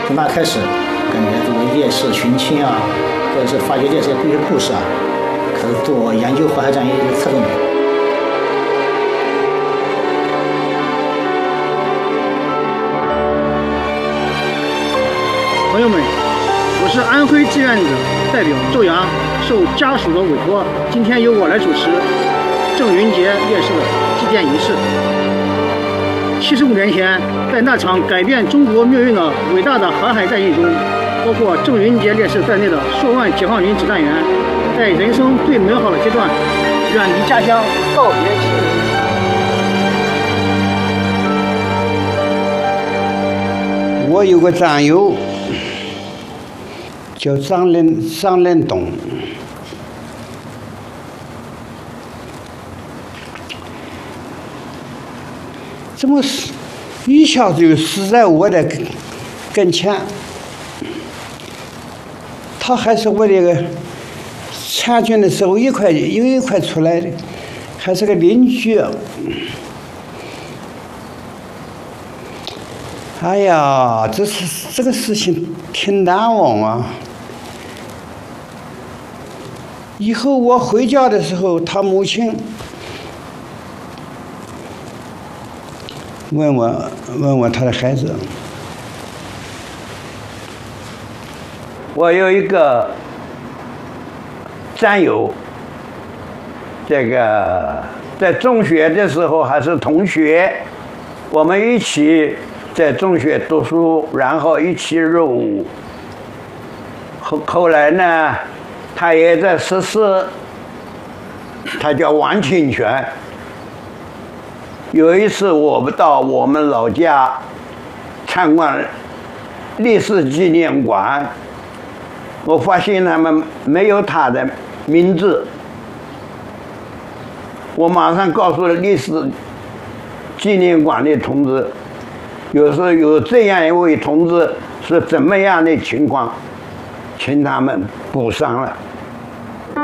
从那开始，感觉这个烈士寻亲啊，或者是发掘烈士的这些故事啊，开始做研究淮海战役这个侧重点。 朋友们，我是安徽志愿者代表周阳，受家属的委托，今天由我来主持郑云杰烈士的祭奠仪式。75年前，在那场改变中国命运的伟大的淮海战役中，包括郑云杰烈士在内的数万解放军指战员，在人生最美好的阶段，远离家乡，告别亲人。 我有个战友叫张连东，怎么一下子就死在我的跟前？他还是我这个参军的时候一块出来的，还是个邻居。哎呀，这个事情挺难忘啊！以后我回家的时候，他母亲问我他的孩子。 我有一个战友，这个在中学的时候还是同学，我们一起在中学读书，然后一起入伍。后来呢，他也在实施，他叫王清泉。有一次我到我们老家参观烈士纪念馆，我发现他们没有他的名字，我马上告诉了烈士纪念馆的同志，有时候有这样一位同志是怎么样的情况，请他们补上了。